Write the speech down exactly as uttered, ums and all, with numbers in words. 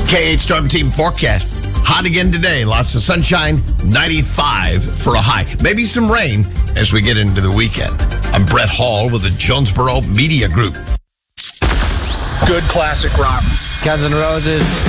K eight Storm Team forecast. Hot again today. Lots of sunshine. ninety-five for a high. Maybe some rain as we get into the weekend. I'm Brett Hall with the Jonesboro Media Group. Good classic rock. Guns N' Roses.